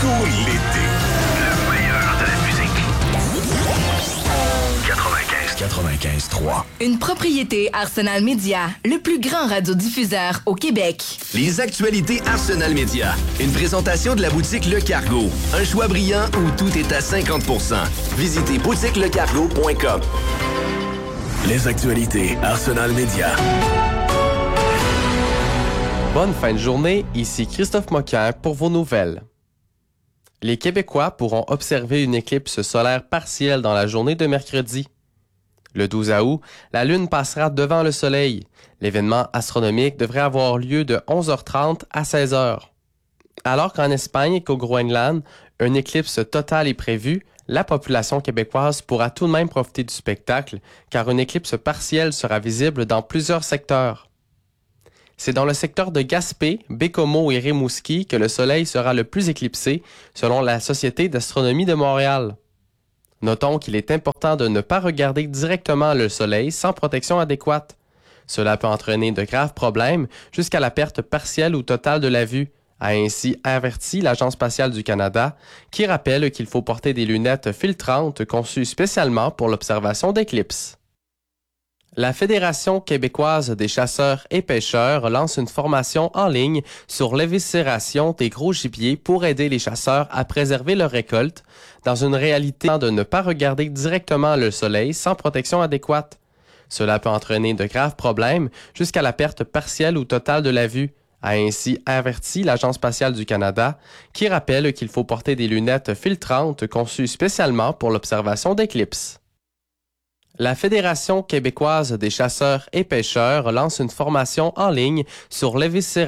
cool l'été. Le meilleur de la musique. 95.3. Une propriété Arsenal Média, le plus grand radiodiffuseur au Québec. Les actualités Arsenal Média. Une présentation de la boutique Le Cargo. Un choix brillant où tout est à 50%. Visitez boutiquelecargo.com. Les actualités Arsenal Média. Bonne fin de journée, ici Christophe Moquin pour vos nouvelles. Les Québécois pourront observer une éclipse solaire partielle dans la journée de mercredi. Le 12 août, la Lune passera devant le Soleil. L'événement astronomique devrait avoir lieu de 11h30 à 16h. Alors qu'en Espagne et qu'au Groenland, une éclipse totale est prévue, la population québécoise pourra tout de même profiter du spectacle, car une éclipse partielle sera visible dans plusieurs secteurs. C'est dans le secteur de Gaspé, Bécomo et Rimouski que le Soleil sera le plus éclipsé, selon la Société d'astronomie de Montréal. Notons qu'il est important de ne pas regarder directement le Soleil sans protection adéquate. Cela peut entraîner de graves problèmes jusqu'à la perte partielle ou totale de la vue, a ainsi averti l'Agence spatiale du Canada, qui rappelle qu'il faut porter des lunettes filtrantes conçues spécialement pour l'observation d'éclipses. La Fédération québécoise des chasseurs et pêcheurs lance une formation en ligne sur l'éviscération des gros gibiers pour aider les chasseurs à préserver leur récolte, dans une réalité de ne pas regarder directement le soleil sans protection adéquate. Cela peut entraîner de graves problèmes jusqu'à la perte partielle ou totale de la vue, a ainsi averti l'Agence spatiale du Canada, qui rappelle qu'il faut porter des lunettes filtrantes conçues spécialement pour l'observation d'éclipses. La Fédération québécoise des chasseurs et pêcheurs lance une formation en ligne sur l'éviscération